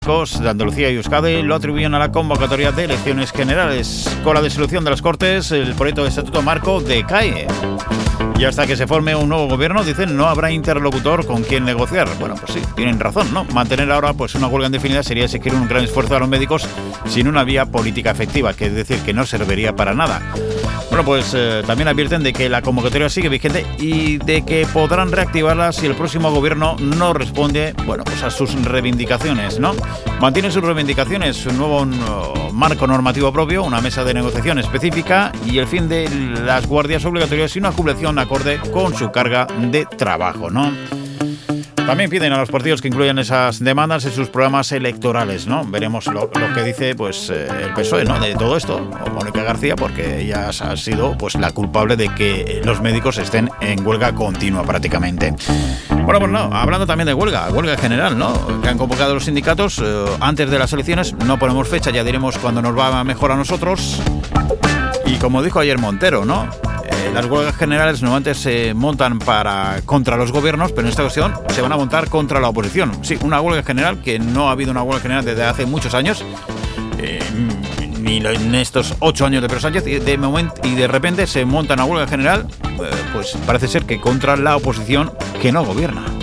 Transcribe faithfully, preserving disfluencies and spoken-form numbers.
de Andalucía y Euskadi lo atribuyen a la convocatoria de elecciones generales. Con la disolución de las Cortes, el proyecto de estatuto marco decae. Y hasta que se forme un nuevo gobierno, dicen, no habrá interlocutor con quien negociar. Bueno, pues sí, tienen razón, ¿no? Mantener ahora pues una huelga indefinida sería exigir un gran esfuerzo a los médicos sin una vía política efectiva, que es decir, que no serviría para nada. Bueno, pues eh, también advierten de que la convocatoria sigue vigente y de que podrán reactivarla si el próximo gobierno no responde, bueno, pues a sus reivindicaciones, ¿no? Mantiene sus reivindicaciones, un nuevo uh, marco normativo propio, una mesa de negociación específica y el fin de las guardias obligatorias y una jubilación acorde con su carga de trabajo, ¿no? También piden a los partidos que incluyan esas demandas en sus programas electorales, ¿no? Veremos lo, lo que dice pues eh, el P S O E, ¿no? De todo esto, o Mónica García, porque ella ha sido pues la culpable de que los médicos estén en huelga continua prácticamente. Bueno, pues no, hablando también de huelga, huelga general, ¿no? Que han convocado los sindicatos eh, antes de las elecciones, no ponemos fecha, ya diremos cuándo nos va mejor a nosotros. Y como dijo ayer Montero, ¿no? Las huelgas generales normalmente se montan para contra los gobiernos, pero en esta ocasión se van a montar contra la oposición. Sí, una huelga general que no ha habido una huelga general desde hace muchos años, eh, ni en estos ocho años de Pedro Sánchez, y de momento y de repente se monta una huelga general, eh, pues parece ser que contra la oposición que no gobierna.